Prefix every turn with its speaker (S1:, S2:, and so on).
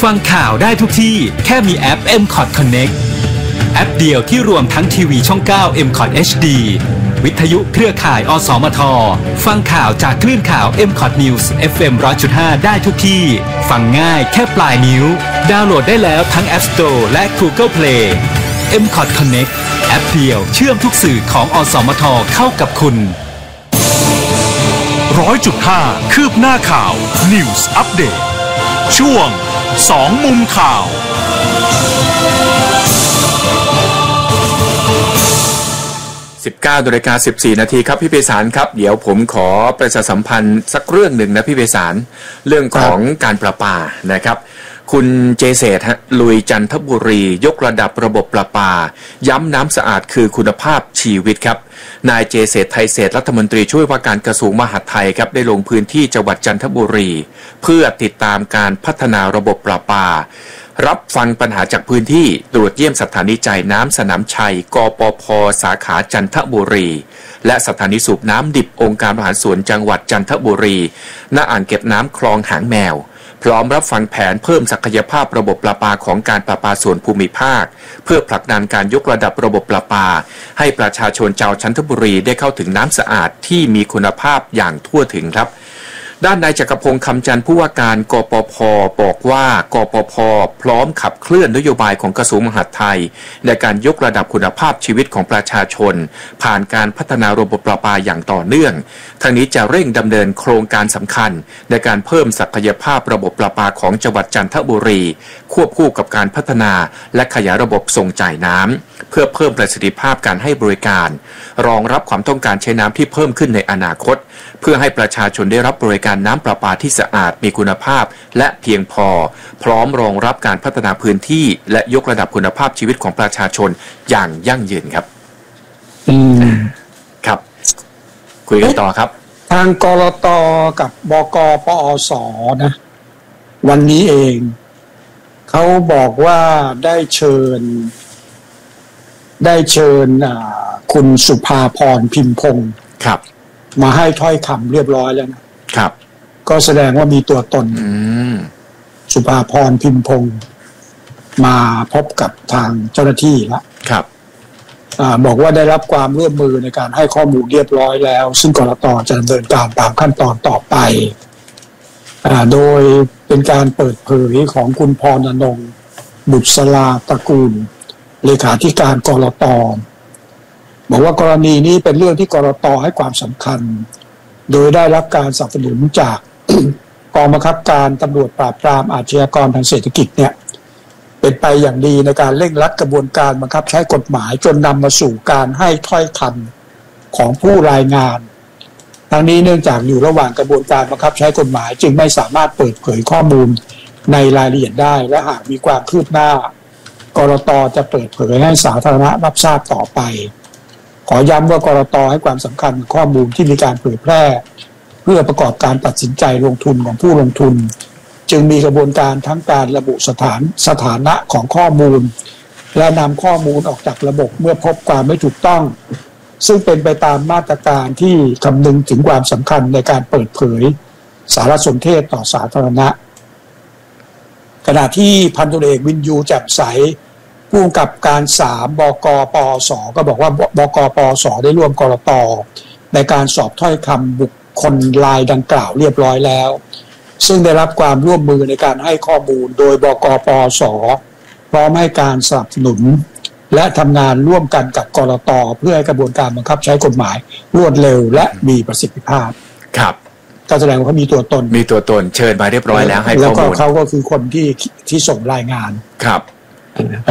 S1: ฟังข่าวได้ทุกที่แค่มีแอป MCOT Connect แอปเดียวที่รวมทั้งทีวีช่อง 9 MCOT HD วิทยุเครือข่ายอสมทฟังข่าวจากคลื่นข่าว MCOT News FM 100.5 ได้ทุกที่ฟังง่ายแค่ปลายนิ้วดาวน์โหลดได้แล้วทั้ง App Store และ Google Play MCOT Connect แอปเดียวเชื่อมทุกสื่อของอสมทเข้ากับคุณ
S2: 100.5 คืบหน้าข่าว News Update ช่วง2 มุมข่าว
S3: 19:14 นาทีครับพี่เปสารครับเดี๋ยวผมขอประชาสัมพันธ์สักเรื่องหนึ่งนะพี่เปสารเรื่องของการประปานะครับคุณเจเศษลุยจันทบุรียกระดับระบบประปาย้ำน้ำสะอาดคือคุณภาพชีวิตครับนายเจเศษไทยเศษรัฐมนตรีช่วยว่าการกระทรวงมหาดไทยครับได้ลงพื้นที่จังหวัดจันทบุรีเพื่อติดตามการพัฒนาระบบประปารับฟังปัญหาจากพื้นที่ตรวจเยี่ยมสถานีจ่ายน้ำสนามชัยกปพ.สาขาจันทบุรีและสถานีสูบน้ำดิบองค์การบริหารส่วนจังหวัดจันทบุรีณอ่างเก็บน้ำคลองหางแมวพร้อมรับฟังแผนเพิ่มศักยภาพระบบประปาของการประปาส่วนภูมิภาคเพื่อผลักดันการยกระดับระบบประปาให้ประชาชนชาวจันทบุรีได้เข้าถึงน้ำสะอาดที่มีคุณภาพอย่างทั่วถึงครับด้านนายจักรพงษ์คำจันทร์ผู้ว่าการกปพ.บอกว่ากปพ.พร้อมขับเคลื่อนนโยบายของกระทรวงมหาดไทยในการยกระดับคุณภาพชีวิตของประชาชนผ่านการพัฒนาระบบประปาอย่างต่อเนื่องทั้งนี้จะเร่งดำเนินโครงการสำคัญในการเพิ่มศักยภาพระบบประปาของจังหวัดจันทบุรีควบคู่กับการพัฒนาและขยายระบบส่งจ่ายน้ำเพื่อเพิ่มประสิทธิภาพการให้บริการรองรับความต้องการใช้น้ำที่เพิ่มขึ้นในอนาคตเพื่อให้ประชาชนได้รับบริการน้ำประปาที่สะอาดมีคุณภาพและเพียงพอพร้อมรองรับการพัฒนาพื้นที่และยกระดับคุณภาพชีวิตของประชาชนอย่างยั่งยืนครับครับคุยกันต่อครับ
S4: ทางกรต.กับบก.ปอส.นะวันนี้เองเขาบอกว่าได้เชิญคุณสุภาพรพิมพงศ์
S3: ครับ
S4: มาให้ถ้อยคำเรียบร้อยแล้วนะครับก็แสดงว่ามีตัวตนสุภาพรพิมพงศ์มาพบกับทางเจ้าหน้าที่แล้ว
S3: ครับ
S4: บอกว่าได้รับความร่วมมือในการให้ข้อมูลเรียบร้อยแล้วซึ่งกรต.จะดำเนินการตามขั้นตอนต่อไปโดยเป็นการเปิดเผยของคุณพรณรงค์บุษราตระกูลเลขาธิการกรต.บอกว่ากรณีนี้เป็นเรื่องที่กรต.ให้ความสำคัญโดยได้รับการสนับสนุนจาก กองบังคับการตำรวจปราบปรามอาชญากรทางเศรษฐกิจเนี่ยเป็นไปอย่างดีในการเร่งรัดกระบวนการบังคับใช้กฎหมายจนนำมาสู่การให้ถ้อยคำของผู้รายงานทั้งนี้เนื่องจากอยู่ระหว่างกระบวนการบังคับใช้กฎหมายจึงไม่สามารถเปิดเผยข้อมูลในรายละเอียดได้และหากมีความคืบหน้ากรต.จะเปิดเผยให้สาธารณะรับทราบต่อไปขอย้ำว่ากรต.ให้ความสำคัญข้อมูลที่มีการเผยแพร่เพื่อประกอบการตัดสินใจลงทุนของผู้ลงทุนจึงมีกระบวนการทั้งการระบุสถานะของข้อมูลและนำข้อมูลออกจากระบบเมื่อพบความไม่ถูกต้องซึ่งเป็นไปตามมาตรการที่คำนึงถึงความสำคัญในการเปิดเผยสารสนเทศต่อสาธารณะขณะที่พันตำรวจเอกวินยูแจ่มใสผู้กำกับการ3บก.ปอส.ก็บอกว่าบก.ปอส.ได้ร่วมกรต.ในการสอบถ้อยคำบุคคลรายดังกล่าวเรียบร้อยแล้วซึ่งได้รับความร่วมมือในการให้ข้อมูลโดยบก.ปอส.พร้อมให้การสนับสนุนและทำงานร่วมกันกับกรต.เพื่อให้กระบวนการบังคับใช้กฎหมายรวดเร็วและมีประสิทธิภาพ
S3: ครับ
S4: ก็แสดงว่าเขามีตัวตน
S3: เชิญมาเรียบร้อยแล้วให้ข้อมูล
S4: แล้วก็เขาก็คือคนที่ส่งรายงาน
S3: ครับ